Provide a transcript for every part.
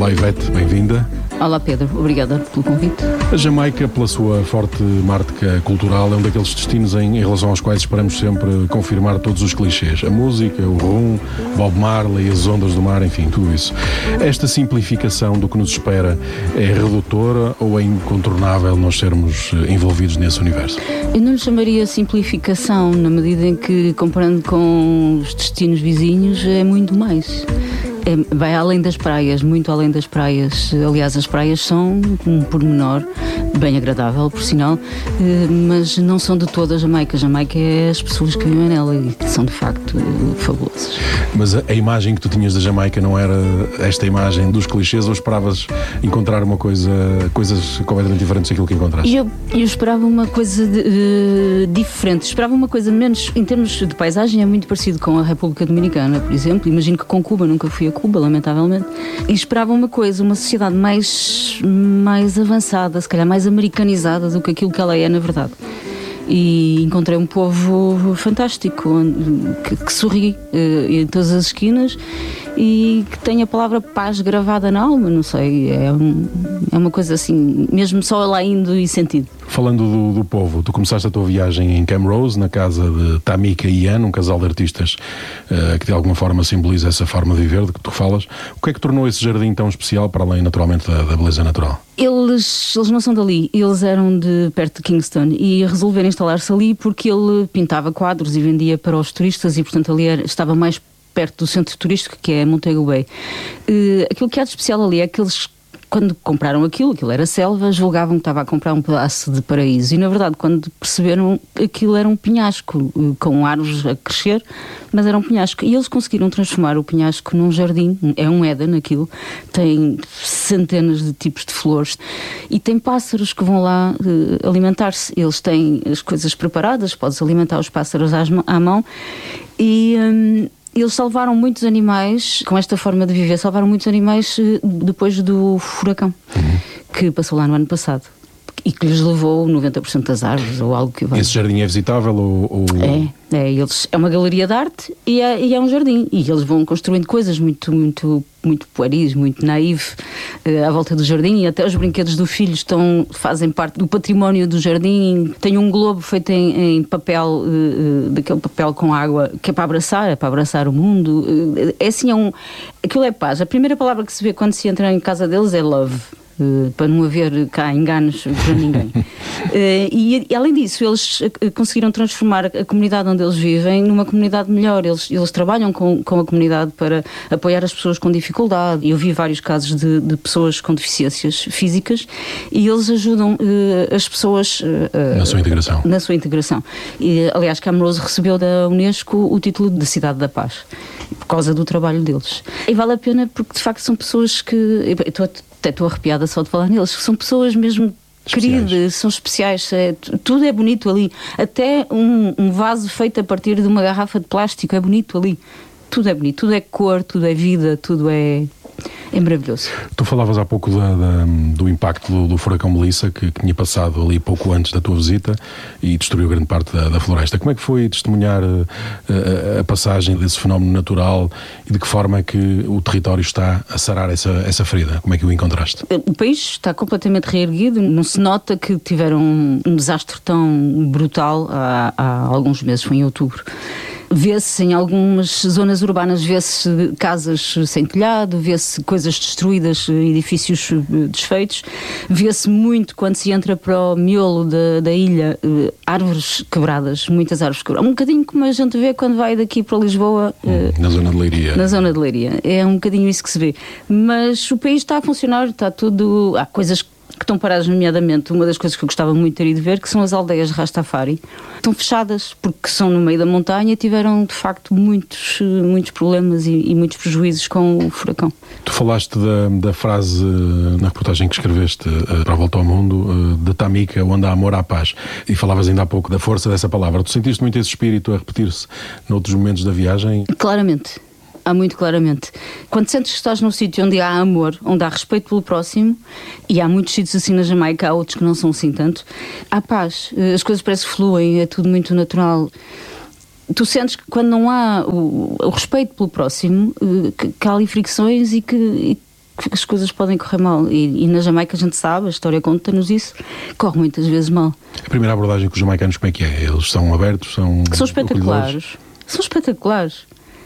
Olá Ivete, bem-vinda. Olá Pedro, obrigada pelo convite. A Jamaica, pela sua forte marca cultural, é um daqueles destinos em relação aos quais esperamos sempre confirmar todos os clichês. A música, o rum, Bob Marley, as ondas do mar, enfim, tudo isso. Esta simplificação do que nos espera é redutora ou é incontornável nós sermos envolvidos nesse universo? Eu não lhe chamaria simplificação, na medida em que, comparando com os destinos vizinhos, é muito mais. Vai além das praias, muito além das praias. Aliás, as praias são um pormenor bem agradável, por sinal, mas não são de toda a Jamaica. A Jamaica é as pessoas que vivem nela e que são de facto fabulosas. Mas a imagem que tu tinhas da Jamaica não era esta imagem dos clichês, ou esperavas encontrar coisas completamente diferentes daquilo que encontraste? Eu esperava uma coisa diferente, esperava uma coisa menos, em termos de paisagem é muito parecido com a República Dominicana, por exemplo. Imagino que com Cuba, nunca fui a Cuba, lamentavelmente, e esperava uma sociedade mais avançada, se calhar mais americanizada do que aquilo que ela é na verdade. E encontrei um povo fantástico, que sorri em todas as esquinas e que tem a palavra paz gravada na alma, não sei, é uma coisa assim, mesmo só lá indo e sentido. Falando do povo, tu começaste a tua viagem em Camrose, na casa de Tamika e Ian, um casal de artistas que de alguma forma simboliza essa forma de viver de que tu falas. O que é que tornou esse jardim tão especial, para além naturalmente da beleza natural? Eles não são dali, eles eram de perto de Kingston e resolveram instalar-se ali porque ele pintava quadros e vendia para os turistas e portanto ali estava mais perto do centro turístico, que é Montego Bay. Aquilo que há de especial ali é que eles, quando compraram aquilo era selva, julgavam que estava a comprar um pedaço de paraíso. E, na verdade, quando perceberam, aquilo era um penhasco, com árvores a crescer, mas era um penhasco. E eles conseguiram transformar o penhasco num jardim. É um Éden aquilo. Tem centenas de tipos de flores. E tem pássaros que vão lá alimentar-se. Eles têm as coisas preparadas, podes alimentar os pássaros à mão. E eles salvaram muitos animais, com esta forma de viver, salvaram muitos animais depois do furacão que passou lá no ano passado e que lhes levou 90% das árvores ou algo que vai. Esse jardim é visitável ou... É uma galeria de arte e é um jardim e eles vão construindo coisas muito pueris, muito naive à volta do jardim, e até os brinquedos do filho fazem parte do património do jardim. Tem um globo feito em papel, daquele papel com água, que é para abraçar o mundo. É assim, aquilo é paz. A primeira palavra que se vê quando se entra em casa deles é love. Para não haver cá enganos para ninguém. E além disso, eles conseguiram transformar a comunidade onde eles vivem numa comunidade melhor. Eles trabalham com a comunidade para apoiar as pessoas com dificuldade. Eu vi vários casos de pessoas com deficiências físicas e eles ajudam as pessoas na sua integração. E, aliás, Camrose recebeu da Unesco o título de Cidade da Paz por causa do trabalho deles. E vale a pena porque de facto são pessoas que... Até estou arrepiada só de falar neles, que são pessoas mesmo queridas, são especiais, tudo é bonito ali, até um vaso feito a partir de uma garrafa de plástico é bonito ali, tudo é bonito, tudo é cor, tudo é vida, tudo é maravilhoso. Tu falavas há pouco do impacto do furacão Melissa, que tinha passado ali pouco antes da tua visita e destruiu grande parte da floresta. Como é que foi testemunhar a passagem desse fenómeno natural e de que forma é que o território está a sarar essa ferida? Como é que o encontraste? O país está completamente reerguido, não se nota que tiveram um desastre tão brutal há alguns meses, foi em outubro. Vê-se em algumas zonas urbanas, vê-se casas sem telhado, vê-se coisas destruídas, edifícios desfeitos, vê-se muito quando se entra para o miolo da ilha, árvores quebradas, muitas árvores quebradas. Um bocadinho como a gente vê quando vai daqui para Lisboa. Na zona de Leiria. Na zona de Leiria. É um bocadinho isso que se vê. Mas o país está a funcionar, está tudo... Há coisas que estão paradas, nomeadamente, uma das coisas que eu gostava muito de ter ido ver, que são as aldeias Rastafari. Estão fechadas porque são no meio da montanha e tiveram, de facto, muitos problemas e muitos prejuízos com o furacão. Tu falaste da frase na reportagem que escreveste para a Volta ao Mundo, de Tamika, onde há amor, há paz. E falavas ainda há pouco da força dessa palavra. Tu sentiste muito esse espírito a repetir-se noutros momentos da viagem? Claramente. Há muito claramente. Quando sentes que estás num sítio onde há amor, onde há respeito pelo próximo, e há muitos sítios assim na Jamaica, há outros que não são assim tanto, há paz, as coisas parecem que fluem, é tudo muito natural. Tu sentes que quando não há o respeito pelo próximo, que há ali fricções e que as coisas podem correr mal. E na Jamaica a gente sabe, a história conta-nos isso, corre muitas vezes mal. A primeira abordagem com os jamaicanos, como é que é? Eles são abertos? São espetaculares. São espetaculares.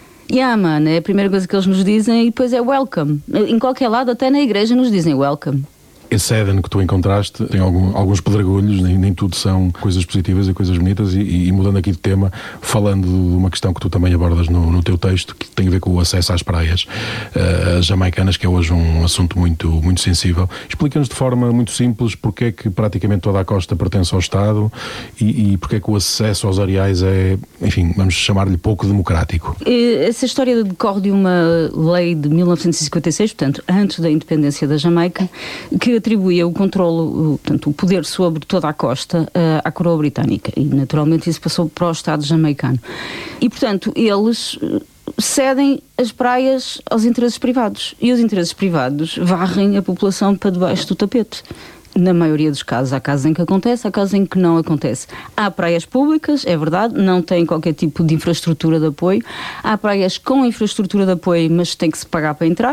Man, é a primeira coisa que eles nos dizem e depois é welcome. Em qualquer lado, até na igreja nos dizem welcome. Esse Éden que tu encontraste tem alguns pedregulhos, nem tudo são coisas positivas e coisas bonitas, e mudando aqui de tema, falando de uma questão que tu também abordas no teu texto, que tem a ver com o acesso às praias jamaicanas, que é hoje um assunto muito, muito sensível. Explica-nos de forma muito simples porque é que praticamente toda a costa pertence ao Estado e porque é que o acesso aos areais é, enfim, vamos chamar-lhe pouco democrático. Essa história decorre de uma lei de 1956, portanto, antes da independência da Jamaica, que atribuía o controlo, portanto, o poder sobre toda a costa à coroa britânica, e naturalmente isso passou para o Estado jamaicano. E, portanto, eles cedem as praias aos interesses privados, e os interesses privados varrem a população para debaixo do tapete. Na maioria dos casos, há casos em que acontece, há casos em que não acontece. Há praias públicas, é verdade, não têm qualquer tipo de infraestrutura de apoio. Há praias com infraestrutura de apoio, mas tem que se pagar para entrar.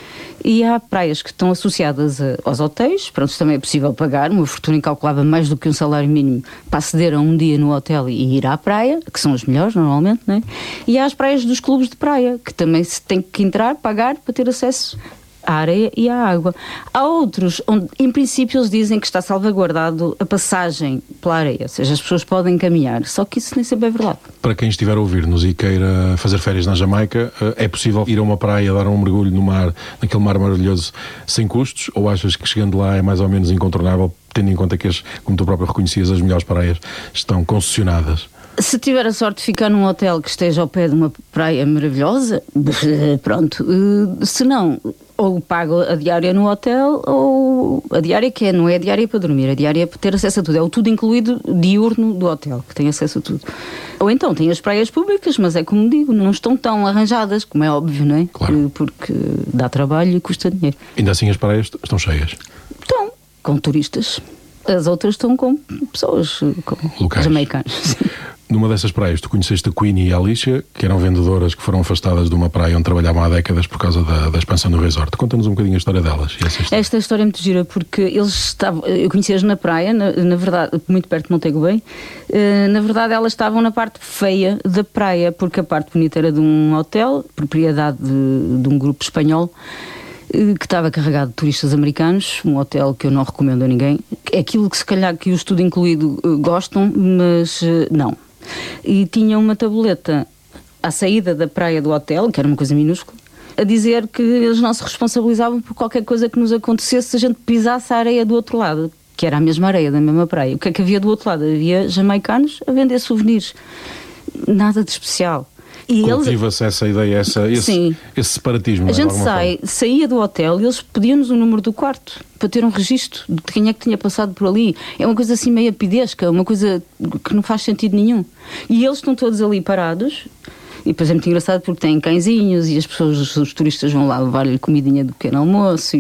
E há praias que estão associadas aos hotéis, pronto, também é possível pagar uma fortuna incalculável, mais do que um salário mínimo, para aceder a um dia no hotel e ir à praia, que são as melhores normalmente, não é? E há as praias dos clubes de praia, que também se tem que entrar, pagar para ter acesso à areia e à água. Há outros onde, em princípio, eles dizem que está salvaguardado a passagem pela areia, ou seja, as pessoas podem caminhar, só que isso nem sempre é verdade. Para quem estiver a ouvir-nos e queira fazer férias na Jamaica, é possível ir a uma praia, dar um mergulho no mar, naquele mar maravilhoso, sem custos, ou achas que chegando lá é mais ou menos incontornável, tendo em conta que, como tu próprio reconhecias, as melhores praias estão concessionadas? Se tiver a sorte de ficar num hotel que esteja ao pé de uma praia maravilhosa, pronto. Se não, ou pago a diária no hotel, ou a diária que não é a diária para dormir, a diária é para ter acesso a tudo. É o tudo incluído diurno do hotel, que tem acesso a tudo. Ou então tem as praias públicas, mas é como digo, não estão tão arranjadas, como é óbvio, não é? Claro. Porque dá trabalho e custa dinheiro. Ainda assim as praias estão cheias? Estão, com turistas. As outras estão com pessoas, com locais, jamaicanos. Numa dessas praias, tu conheceste a Queenie e a Alicia, que eram vendedoras que foram afastadas de uma praia onde trabalhavam há décadas por causa da expansão do resort. Conta-nos um bocadinho a história delas. Esta história é muito gira, porque eles estavam, eu conheci-as na praia, na verdade, muito perto de Montego Bay. Na verdade, elas estavam na parte feia da praia, porque a parte bonita era de um hotel, propriedade de um grupo espanhol, que estava carregado de turistas americanos, um hotel que eu não recomendo a ninguém. É aquilo que se calhar que os tudo incluído gostam, mas não. E tinha uma tabuleta à saída da praia do hotel, que era uma coisa minúscula, a dizer que eles não se responsabilizavam por qualquer coisa que nos acontecesse se a gente pisasse a areia do outro lado, que era a mesma areia da mesma praia. O que é que havia do outro lado? Havia jamaicanos a vender souvenirs. Nada de especial. E cultiva-se essa ideia, esse separatismo. A gente saía do hotel e eles pediam-nos o número do quarto para ter um registro de quem é que tinha passado por ali. É uma coisa assim meio pidesca, uma coisa que não faz sentido nenhum. E eles estão todos ali parados. E depois é muito engraçado porque têm cãezinhos e as pessoas, os turistas vão lá levar-lhe comidinha do pequeno almoço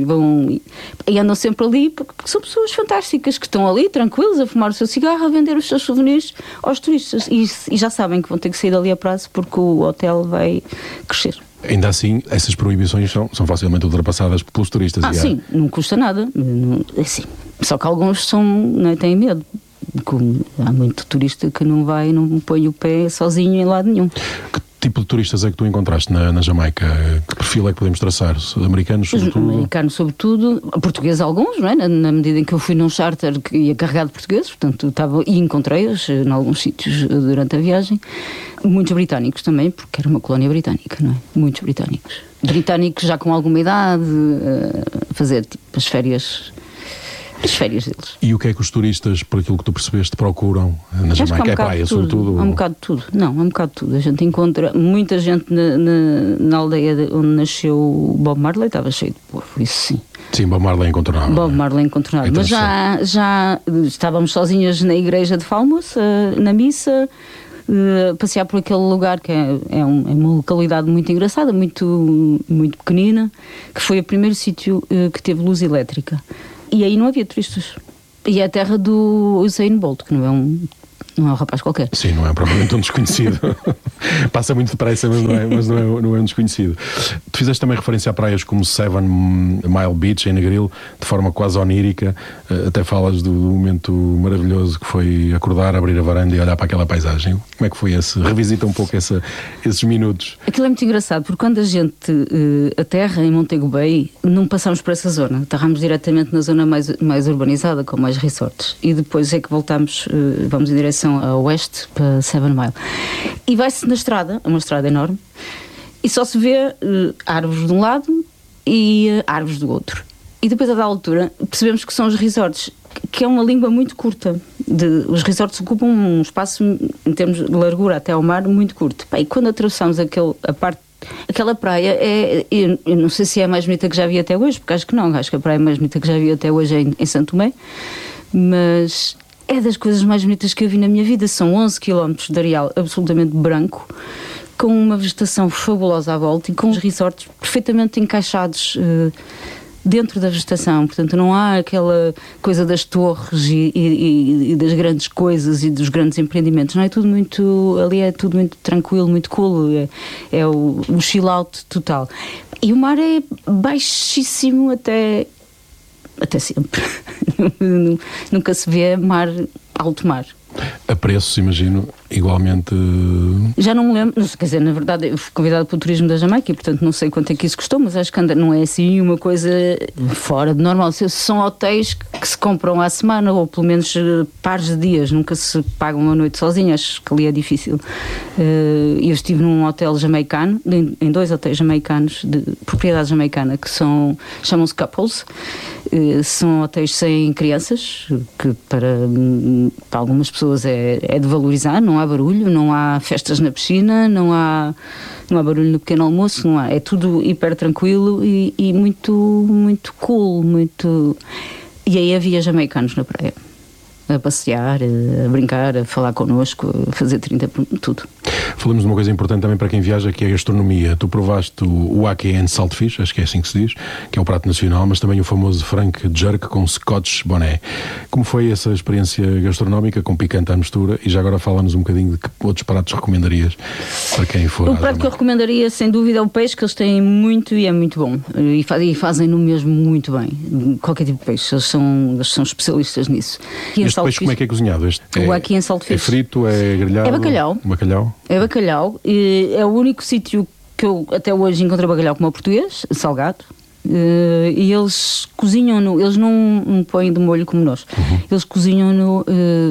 e andam sempre ali porque são pessoas fantásticas que estão ali tranquilos a fumar o seu cigarro, a vender os seus souvenirs aos turistas e já sabem que vão ter que sair dali a prazo porque o hotel vai crescer. Ainda assim, essas proibições são facilmente ultrapassadas pelos turistas. Sim, não custa nada. Assim, só que alguns têm medo. Como há muito turista que não põe o pé sozinho em lado nenhum. Que tipo de turistas é que tu encontraste na Jamaica? Que perfil é que podemos traçar? Americanos, sobretudo? Americanos, sobretudo. Portugueses, alguns, não é? Na medida em que eu fui num charter que ia carregado de portugueses, portanto, e encontrei-os em alguns sítios durante a viagem. Muitos britânicos também, porque era uma colónia britânica, não é? Muitos britânicos. Britânicos já com alguma idade, a fazer tipo as férias deles. E o que é que os turistas, por aquilo que tu percebeste, procuram na Jamaica? É praia, sobretudo? Há um bocado de tudo. Não, há um bocado de tudo. A gente encontra muita gente na aldeia onde nasceu Bob Marley, estava cheio de povo, isso sim. Sim, Bob Marley é incontornável. Bob Marley é incontornável. Mas já estávamos sozinhas na igreja de Falmouth, na missa, passear por aquele lugar que é uma localidade muito engraçada, muito, muito pequenina, que foi o primeiro sítio que teve luz elétrica. E aí não havia turistas. E é a terra do Usain Bolt, que não Não é um rapaz qualquer. Sim, não é propriamente um desconhecido. Passa muito depressa, mas não é um desconhecido. Tu fizeste também referência a praias como Seven Mile Beach, em Negril, de forma quase onírica. Até falas do momento maravilhoso que foi acordar, abrir a varanda e olhar para aquela paisagem. Como é que foi esse? Revisita um pouco esses minutos. Aquilo é muito engraçado, porque quando a gente aterra em Montego Bay, não passamos por essa zona. Aterramos diretamente na zona mais urbanizada, com mais resorts. E depois é que vamos em direção a oeste, para Seven Mile. E vai-se na estrada, é uma estrada enorme, e só se vê árvores de um lado e árvores do outro. E depois, a da altura, percebemos que são os resorts, que é uma língua muito curta. Os resorts ocupam um espaço, em termos de largura até ao mar, muito curto. E quando atravessamos aquela praia, eu não sei se é a mais bonita que já vi até hoje, porque acho que não, acho que a praia mais bonita que já vi até hoje é em Santo Tomé, mas é das coisas mais bonitas que eu vi na minha vida. São 11 km de areal absolutamente branco, com uma vegetação fabulosa à volta e com os resorts perfeitamente encaixados dentro da vegetação. Portanto, não há aquela coisa das torres e das grandes coisas e dos grandes empreendimentos. Não é tudo muito... Ali é tudo muito tranquilo, muito cool. É o chill out total. E o mar é baixíssimo até sempre. Nunca se vê alto mar. A preços, imagino, igualmente... Já não me lembro, quer dizer, na verdade eu fui convidado pelo turismo da Jamaica e portanto não sei quanto é que isso custou, mas acho que não é assim uma coisa fora de normal. São hotéis que se compram à semana, ou pelo menos pares de dias, nunca se paga uma noite sozinha, acho que ali é difícil. Eu estive num hotel jamaicano, em 2 hotéis jamaicanos, de propriedade jamaicana, que chamam-se Couples. São hotéis sem crianças, que para algumas pessoas é de valorizar. Não há barulho, não há festas na piscina, não há barulho no pequeno almoço, não há. É tudo hiper tranquilo e muito, muito cool, muito... E aí havia jamaicanos na praia, a passear, a brincar, a falar connosco, a fazer 30, tudo. Falamos de uma coisa importante também para quem viaja, que é a gastronomia. Tu provaste o Ackee and Saltfish, acho que é assim que se diz, que é o prato nacional, mas também o famoso Frank Jerk com Scotch Bonnet. Como foi essa experiência gastronómica, com picante à mistura? E já agora fala-nos um bocadinho de que outros pratos recomendarias para quem for. O prato que eu recomendaria, sem dúvida, é o peixe, que eles têm muito e é muito bom. E fazem-no mesmo muito bem. Qualquer tipo de peixe, eles são especialistas nisso. Este peixe como é que é cozinhado? O Ackee and Saltfish. É frito, é grelhado? É bacalhau. Bacalhau? É bacalhau. É o único sítio que eu até hoje encontrei bacalhau como o português, salgado. E eles cozinham-no, eles não põem de molho como nós. Eles cozinham-no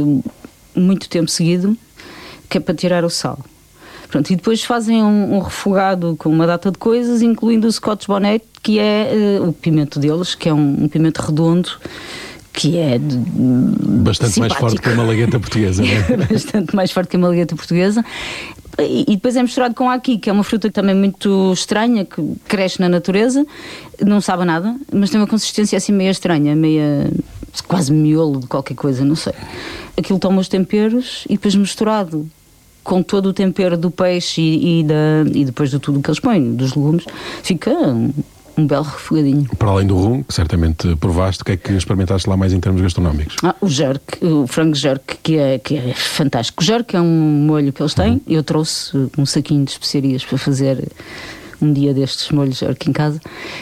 muito tempo seguido, que é para tirar o sal. Pronto, e depois fazem um refogado com uma data de coisas, incluindo o Scotch Bonnet, que é o pimento deles, que é um pimento redondo, que é bastante simpático. Mais forte que a malagueta portuguesa, não é? Bastante mais forte que a malagueta portuguesa. E depois é misturado com aqui, que é uma fruta também muito estranha, que cresce na natureza, não sabe nada, mas tem uma consistência assim meio estranha, quase miolo de qualquer coisa, não sei. Aquilo toma os temperos e depois misturado com todo o tempero do peixe e depois de tudo o que eles põem, dos legumes, fica um belo refogadinho. Para além do rum, que certamente provaste, o que é que experimentaste lá mais em termos gastronómicos? O jerk, o frango jerk, que é fantástico. O jerk é um molho que eles têm. Eu trouxe um saquinho de especiarias para fazer um dia destes molhos jerk em casa.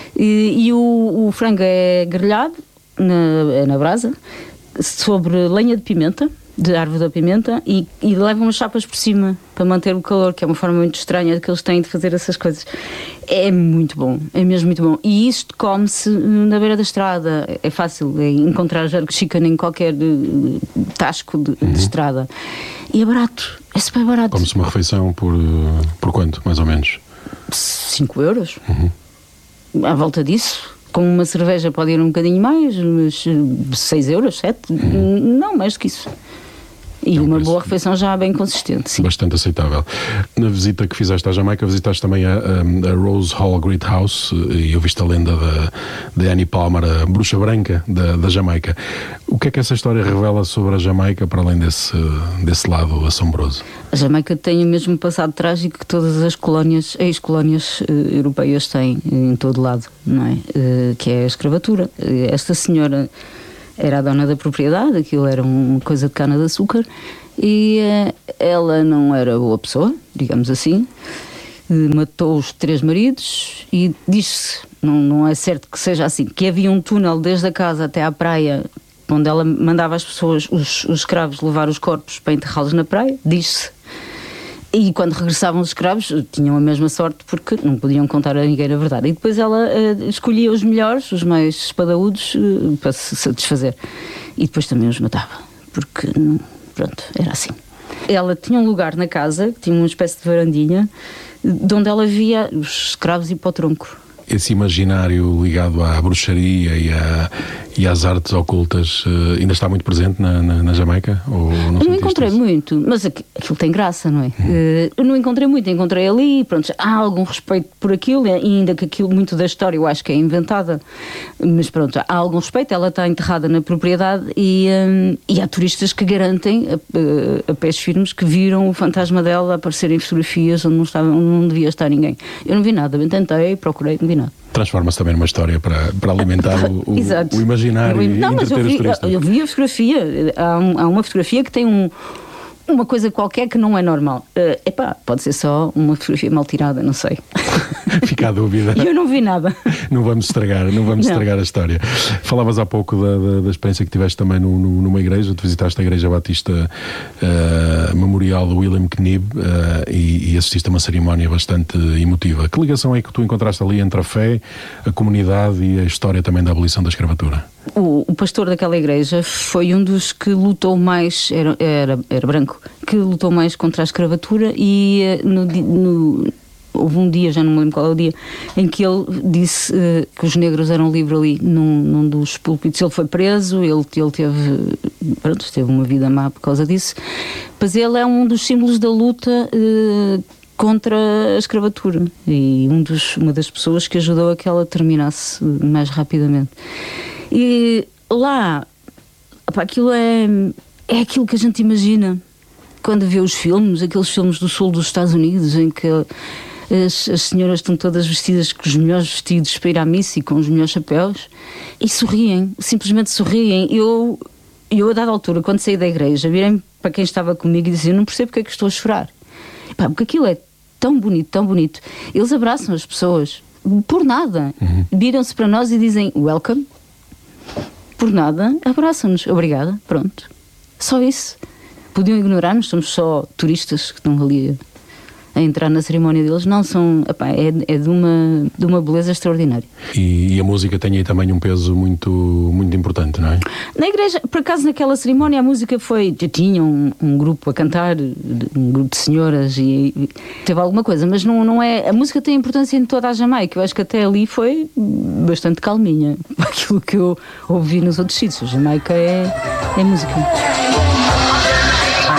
E o frango é grelhado na brasa, sobre lenha de pimenta, de árvore da pimenta, e leva umas chapas por cima para manter o calor, que é uma forma muito estranha que eles têm de fazer essas coisas. É muito bom, é mesmo muito bom. E isto come-se na beira da estrada. É fácil encontrar jerk chicken em qualquer tasco de estrada. E é barato, é super barato. Come-se uma refeição por quanto, mais ou menos? 5 euros. À volta disso. Com uma cerveja pode ir um bocadinho mais, mas 6 euros, 7, não mais do que isso. E uma boa refeição já bem consistente, sim. Bastante aceitável. Na visita que fizeste à Jamaica, visitaste também a Rose Hall Great House e ouviste a lenda de Annie Palmer, a bruxa branca da Jamaica. O que é que essa história revela sobre a Jamaica, para além desse lado assombroso? A Jamaica tem o mesmo passado trágico que todas as ex-colónias europeias têm em todo lado, não é? Que é a escravatura. Esta senhora era a dona da propriedade, aquilo era uma coisa de cana-de-açúcar, E ela não era boa pessoa, digamos assim. Matou os 3 maridos e diz-se, não é certo que seja assim, que havia um túnel desde a casa até à praia, onde ela mandava as pessoas, os escravos, levar os corpos para enterrá-los na praia, diz-se. E quando regressavam os escravos tinham a mesma sorte, porque não podiam contar a ninguém a verdade. E depois ela escolhia os melhores, os mais espadaúdos, para se satisfazer. E depois também os matava, porque pronto, era assim. Ela tinha um lugar na casa, que tinha uma espécie de varandinha, de onde ela via os escravos ir para o tronco. Esse imaginário ligado à bruxaria e às artes ocultas ainda está muito presente na Jamaica? Ou não encontrei isso? Muito, mas aquilo tem graça, não é? Eu não encontrei muito, encontrei ali, pronto, há algum respeito por aquilo, ainda que aquilo, muito da história eu acho que é inventada, mas pronto, há algum respeito, ela está enterrada na propriedade e há turistas que garantem, a pés firmes, que viram o fantasma dela aparecer em fotografias onde não devia estar ninguém. Eu não vi nada, bem tentei, procurei, não vi nada. Transforma-se também numa história para alimentar o imaginário e entreter os turistas. Eu vi a fotografia, há uma fotografia que tem uma coisa qualquer que não é normal. Pode ser só uma fotografia mal tirada, não sei. Fica a dúvida. Eu não vi nada. Não vamos estragar a história. Falavas há pouco da experiência que tiveste também numa igreja, tu visitaste a Igreja Batista Memorial do William Knibb e assististe a uma cerimónia bastante emotiva. Que ligação é que tu encontraste ali entre a fé, a comunidade e a história também da abolição da escravatura? O pastor daquela igreja foi um dos que lutou mais, era branco, que lutou mais contra a escravatura e houve um dia, já não me lembro qual é o dia, em que ele disse que os negros eram livres ali num dos púlpitos. Ele foi preso, ele teve uma vida má por causa disso, mas ele é um dos símbolos da luta contra a escravatura e uma das pessoas que ajudou a que ela terminasse mais rapidamente. E lá, aquilo é aquilo que a gente imagina quando vê os filmes, aqueles filmes do sul dos Estados Unidos, em que as senhoras estão todas vestidas com os melhores vestidos para ir à missa e com os melhores chapéus e sorriem, simplesmente sorriem. Eu a dada altura, quando saí da igreja, virei para quem estava comigo e disse: eu não percebo porque é que estou a chorar. Porque aquilo é tão bonito, tão bonito. Eles abraçam as pessoas por nada, viram-se para nós e dizem welcome, por nada, abraçam-nos, obrigada, pronto, só isso. Podiam ignorar-nos, somos só turistas que estão ali a entrar na cerimónia deles. Não, é de uma beleza extraordinária. E a música tem aí também um peso muito, muito importante, não é? Na igreja, por acaso, naquela cerimónia a música tinha um grupo a cantar, um grupo de senhoras, e teve alguma coisa, mas não é, a música tem importância em toda a Jamaica. Eu acho que até ali foi bastante calminha, aquilo que eu ouvi nos outros sítios. A Jamaica é música.